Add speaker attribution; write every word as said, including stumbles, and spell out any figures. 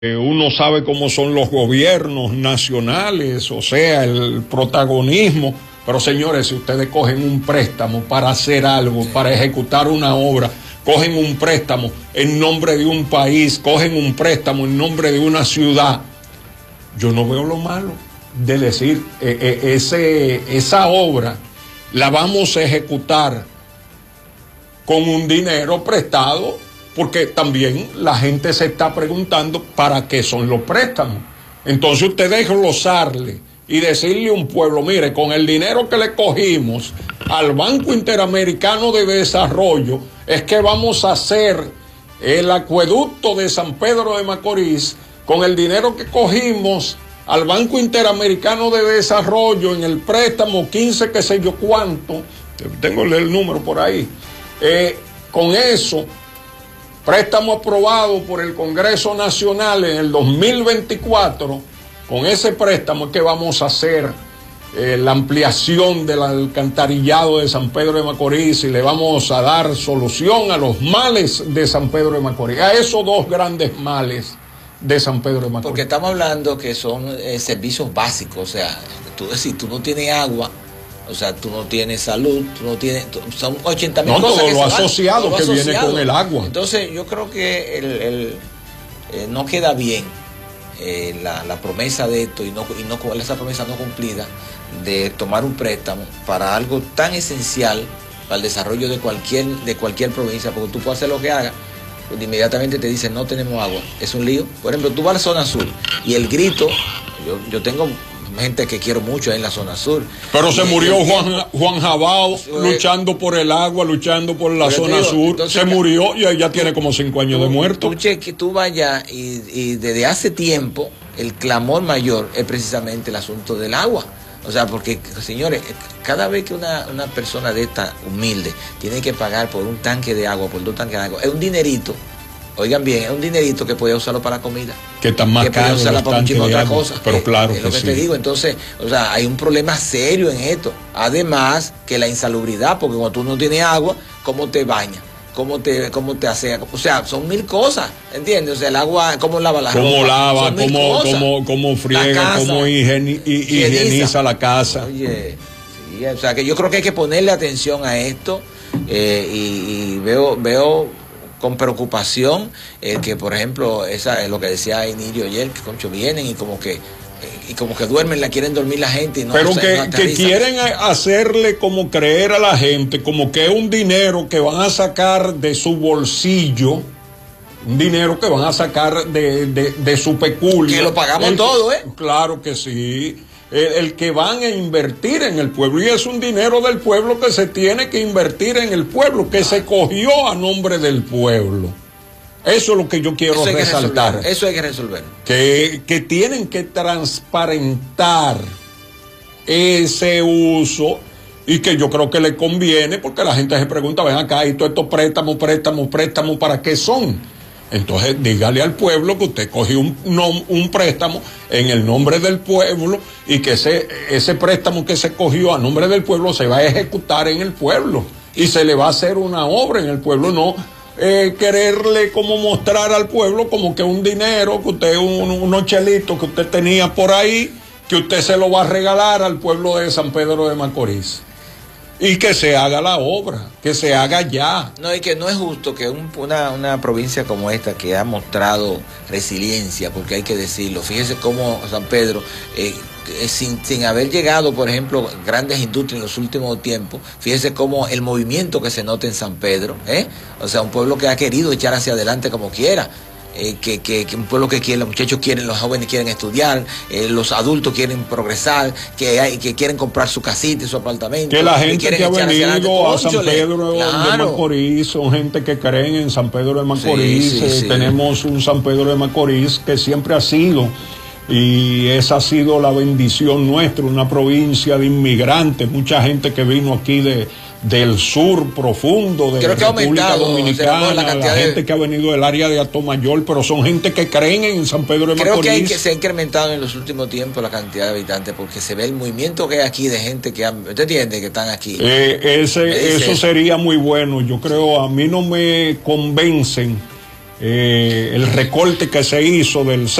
Speaker 1: Eh, uno sabe cómo son los gobiernos nacionales, o sea, el protagonismo. Pero señores, si ustedes cogen un préstamo para hacer algo, para ejecutar una obra, cogen un préstamo en nombre de un país, cogen un préstamo en nombre de una ciudad, yo no veo lo malo de decir, eh, eh, ese, esa obra la vamos a ejecutar con un dinero prestado, porque también la gente se está preguntando para qué son los préstamos. Entonces usted deja glosarle y decirle a un pueblo, mire, con el dinero que le cogimos al Banco Interamericano de Desarrollo, es que vamos a hacer el acueducto de San Pedro de Macorís, con el dinero que cogimos al Banco Interamericano de Desarrollo en el préstamo quince, qué sé yo cuánto, tengo el número por ahí, eh, con eso, préstamo aprobado por el Congreso Nacional en el dos mil veinticuatro, con ese préstamo es que vamos a hacer eh, la ampliación del alcantarillado de San Pedro de Macorís y le vamos a dar solución a los males de San Pedro de Macorís, a esos dos grandes males de San Pedro de Macorís.
Speaker 2: Porque estamos hablando que son eh, servicios básicos, o sea, tú, si tú no tienes agua, o sea, tú no tienes salud, tú no tienes, tú, son ochenta mil
Speaker 1: no,
Speaker 2: cosas
Speaker 1: todo
Speaker 2: que
Speaker 1: lo
Speaker 2: se
Speaker 1: asociado
Speaker 2: van,
Speaker 1: que
Speaker 2: todo lo
Speaker 1: viene
Speaker 2: asociado.
Speaker 1: con el agua.
Speaker 2: Entonces yo creo que el, el, eh, no queda bien eh, la, la promesa de esto y no y no esa promesa no cumplida de tomar un préstamo para algo tan esencial para el desarrollo de cualquier de cualquier provincia, porque tú puedes hacer lo que hagas, pues inmediatamente te dicen no tenemos agua, es un lío. Por ejemplo, tú vas a la zona sur y el grito, yo, yo tengo gente que quiero mucho ahí en la zona sur.
Speaker 1: Pero
Speaker 2: y
Speaker 1: se
Speaker 2: el,
Speaker 1: murió
Speaker 2: el,
Speaker 1: Juan, Juan Jabao eh, luchando por el agua, luchando por la zona digo, sur, entonces, se murió y ya tiene como cinco años tú, de muerto.
Speaker 2: Tú cheque, tú vayas y, y desde hace tiempo el clamor mayor es precisamente el asunto del agua. O sea, porque, señores, cada vez que una, una persona de esta humilde tiene que pagar por un tanque de agua, por dos tanques de agua, es un dinerito. Oigan bien, es un dinerito que puede usarlo para comida.
Speaker 1: Que está más
Speaker 2: que
Speaker 1: caro.
Speaker 2: puede usarla para muchísimas otras cosas.
Speaker 1: Pero eh, claro
Speaker 2: es
Speaker 1: que
Speaker 2: lo que
Speaker 1: sí.
Speaker 2: te digo. Entonces, o sea, hay un problema serio en esto. Además, que la insalubridad, porque cuando tú no tienes agua, ¿cómo te bañas? ¿Cómo te, cómo te hace? O sea, son mil cosas, ¿entiendes? O sea, el agua, ¿cómo lava la ropa?
Speaker 1: ¿Cómo lava? ¿Cómo, cómo, cómo friega? Casa, ¿Cómo higieniza, higieniza la casa?
Speaker 2: Oye, sí, o sea, que yo creo que hay que ponerle atención a esto eh, y, y veo, veo con preocupación eh, que, por ejemplo, esa es lo que decía Inirio ayer, que concho vienen y como que y como que duermen, la quieren dormir la gente y no.
Speaker 1: Pero
Speaker 2: o sea,
Speaker 1: que,
Speaker 2: no
Speaker 1: que quieren hacerle como creer a la gente como que es un dinero que van a sacar de su bolsillo, un dinero que van a sacar de, de, de su peculio.
Speaker 2: Que lo pagamos
Speaker 1: el,
Speaker 2: todo, ¿eh?
Speaker 1: Claro que sí. El, el que van a invertir en el pueblo, y es un dinero del pueblo que se tiene que invertir en el pueblo, que ah. se cogió a nombre del pueblo. Eso es lo que yo quiero
Speaker 2: eso
Speaker 1: resaltar.
Speaker 2: Que eso hay que resolver.
Speaker 1: Que, que tienen que transparentar ese uso y que yo creo que le conviene, porque la gente se pregunta, ven acá, y todos estos préstamos, préstamos, préstamos, ¿para qué son? Entonces dígale al pueblo que usted cogió un, no, un préstamo en el nombre del pueblo y que ese, ese préstamo que se cogió a nombre del pueblo se va a ejecutar en el pueblo y se le va a hacer una obra en el pueblo, no eh, quererle como mostrar al pueblo como que un dinero, que usted, un, unos chelitos que usted tenía por ahí, que usted se lo va a regalar al pueblo de San Pedro de Macorís. Y que se haga la obra, que se haga ya.
Speaker 2: No, y que no es justo que un, una, una provincia como esta, que ha mostrado resiliencia, porque hay que decirlo, fíjese cómo San Pedro, eh, sin, sin haber llegado, por ejemplo, grandes industrias en los últimos tiempos, fíjese cómo el movimiento que se nota en San Pedro, ¿eh? O sea, un pueblo que ha querido echar hacia adelante como quiera. Eh, que, que, que un pueblo que quiere, los muchachos quieren, los jóvenes quieren estudiar, eh, los adultos quieren progresar, que hay, que quieren comprar su casita y su apartamento.
Speaker 1: Que la gente que, que ha venido a San Pedro
Speaker 2: claro.
Speaker 1: de Macorís son gente que creen en San Pedro de Macorís.
Speaker 2: Sí, sí,
Speaker 1: eh,
Speaker 2: sí.
Speaker 1: Tenemos un San Pedro de Macorís que siempre ha sido, y esa ha sido la bendición nuestra, una provincia de inmigrantes, mucha gente que vino aquí de del sur profundo de
Speaker 2: Creo que
Speaker 1: República Dominicana,
Speaker 2: la,
Speaker 1: la
Speaker 2: de...
Speaker 1: gente que ha venido del área de Atomayor, pero son gente que creen en San Pedro de
Speaker 2: Creo
Speaker 1: Macorís.
Speaker 2: Creo que, hay que se ha incrementado en los últimos tiempos la cantidad de habitantes, porque se ve el movimiento que hay aquí de gente que, han, ¿usted entiende? Que están aquí.
Speaker 1: Eh, ese, eso
Speaker 2: eso.
Speaker 1: sería muy bueno. Yo creo, a mí no me convencen eh, el recorte que se hizo del